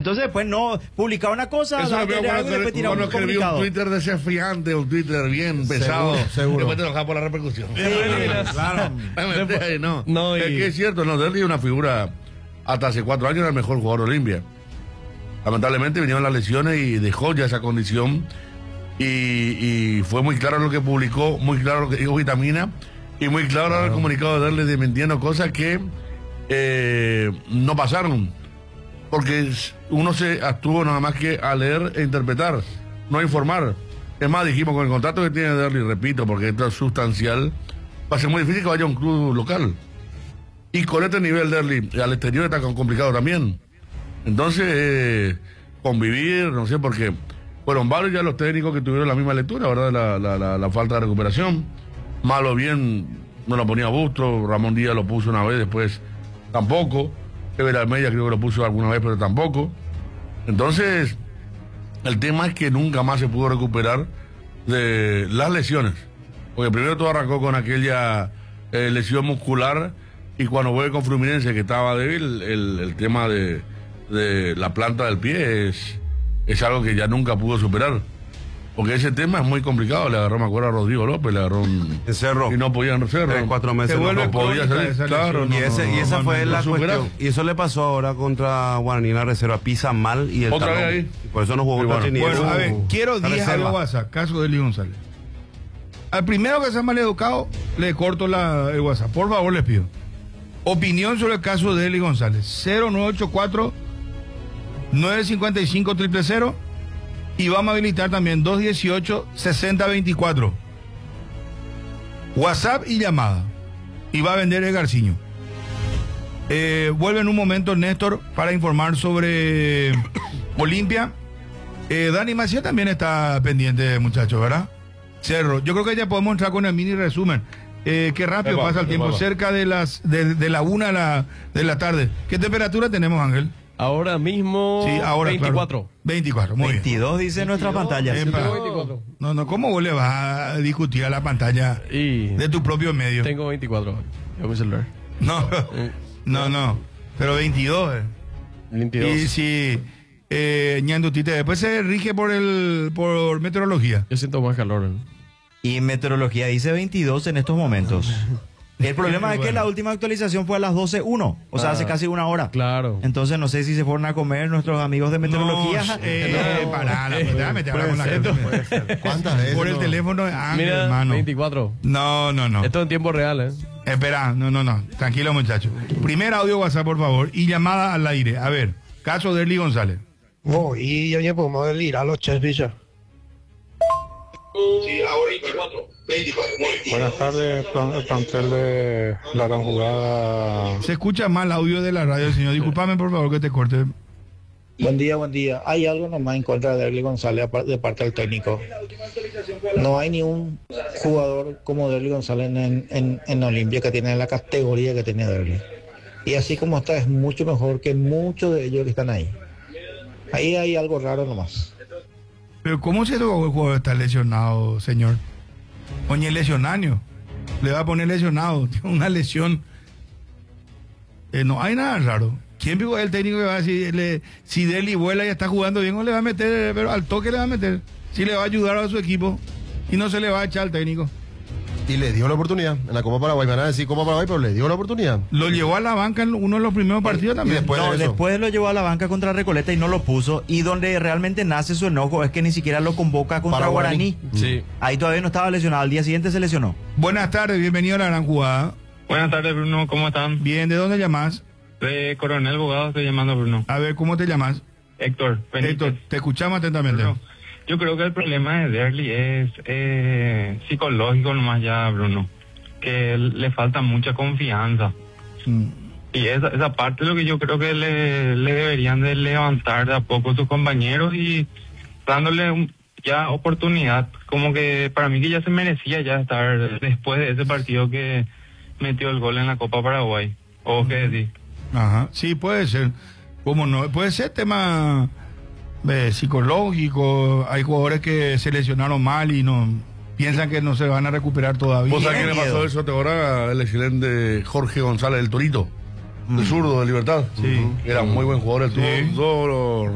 Entonces después no publicaba una cosa, eso darle algo y después tiraba un comunicado. Un Twitter desafiante, un Twitter bien pesado, seguro. después te enojas por la repercusión. Claro. No, es que es cierto, no, Derli es una figura, hasta hace 4 años era el mejor jugador de Olimpia. Lamentablemente vinieron las lesiones y dejó ya esa condición, y fue muy claro lo que publicó, muy claro lo que dijo Vitamina, y muy claro el comunicado de Derli desmintiendo cosas que no pasaron, porque uno se abstuvo nada más que a leer e interpretar, no a informar. Es más, dijimos, con el contrato que tiene Derli, repito, porque esto es sustancial, va a ser muy difícil que vaya a un club local. Y con este nivel Derli al exterior está complicado también. Entonces, convivir, no sé, porque fueron varios ya los técnicos que tuvieron la misma lectura, ¿verdad? La falta de recuperación. Mal o bien, no lo ponía a gusto. Ramón Díaz lo puso una vez, después tampoco. Ever Almeida creo que lo puso alguna vez, pero tampoco. Entonces, el tema es que nunca más se pudo recuperar de las lesiones. Porque primero todo arrancó con aquella lesión muscular, y cuando vuelve con Fluminense, que estaba débil, el tema de la planta del pie es algo que ya nunca pudo superar. Porque ese tema es muy complicado. Le agarró, me acuerdo, a Rodrigo López, le agarró un Cerro. Y no podían Cerro. 4 meses no podía salir. Claro, y esa fue la cuestión. Y eso le pasó ahora contra Guaraní en la reserva. Pisa mal y el otra talón. vez ahí. Y por eso no jugó contra Trinidad. Bueno, a ver, quiero 10 a WhatsApp, caso de Eli González. Al primero que sea mal educado, le corto el WhatsApp. Por favor, les pido. Opinión sobre el caso de Eli González. 0984-955-000. Y vamos a habilitar también 218-6024. WhatsApp y llamada. Y va a vender el Garciño. Vuelve en un momento Néstor para informar sobre Olimpia. Dani Macías también está pendiente, muchachos, ¿verdad? Cerro. Yo creo que ya podemos entrar con el mini resumen. Qué rápido pasa el tiempo. Cerca de la 1 de la tarde. ¿Qué temperatura tenemos, Ángel? Ahora mismo, sí, ahora, 24. Claro. 24, muy 22 bien. dice nuestra pantalla. No, ¿cómo vos le vas a discutir a la pantalla de tu propio medio? Tengo 24 en mi celular. No, pero 22. 22. Y si Ñandutite después se rige por meteorología. Yo siento más calor. Y meteorología dice 22 en estos momentos. El problema es que la última actualización fue a las 12:01, o sea, hace casi una hora. Claro. Entonces no sé si se fueron a comer nuestros amigos de meteorología. Déjame te hablar con la gente. ¿Cuántas veces? Por el teléfono de Ángel, Mira, hermano. 24. No. Esto en tiempo real, Espera, no. Tranquilo, muchachos. Primer audio WhatsApp, por favor, y llamada al aire. A ver, caso de Eli González. Y ya podemos ir a los Chesvilla. Sí, ahora 24. 24. Buenas tardes, el plantel de la gran jugada. Se escucha mal el audio de la radio, señor. Discúlpame, por favor, que te corte. Buen día. Hay algo nomás en contra de Derli González de parte del técnico. No hay ni un jugador como Derli González en Olimpia que tiene la categoría que tiene Derli. Y así como está, es mucho mejor que muchos de ellos que están ahí. Ahí hay algo raro nomás. Pero ¿cómo se tocó el jugador está lesionado, señor? Oye, lesionado. Le va a poner lesionado. Tiene una lesión. No hay nada raro. ¿Quién es el técnico que va a decir si Derli vuela y está jugando bien o le va a meter? Pero al toque le va a meter. Si le va a ayudar a su equipo y no se le va a echar al técnico. Y le dio la oportunidad. En la Copa Paraguay, van a decir Copa Paraguay, pero le dio la oportunidad. Lo llevó a la banca en uno de los primeros partidos también. Después lo llevó a la banca contra Recoleta y no lo puso. Y donde realmente nace su enojo es que ni siquiera lo convoca contra Guaraní. Sí. Ahí todavía no estaba lesionado. Al día siguiente se lesionó. Buenas tardes, bienvenido a la gran jugada. Buenas tardes, Bruno, ¿cómo están? Bien, ¿de dónde llamás? De Coronel Bogado estoy llamando, Bruno. A ver, ¿cómo te llamas? Héctor Benítez. Héctor, te escuchamos atentamente. Bruno, yo creo que el problema de Derli es psicológico nomás ya, Bruno. Que le falta mucha confianza. Y esa parte es lo que yo creo que le deberían de levantar de a poco sus compañeros y dándole ya oportunidad. Como que para mí que ya se merecía ya estar después de ese partido que metió el gol en la Copa Paraguay. ¿O qué decís? Ajá, sí, puede ser. ¿Cómo no? Puede ser tema psicológico. Hay jugadores que se lesionaron mal y no piensan que no se van a recuperar todavía. ¿Vos sabés qué le pasó eso ahora? El excelente Jorge González del Torito, el zurdo de Libertad. Sí. Era muy buen jugador el Torito.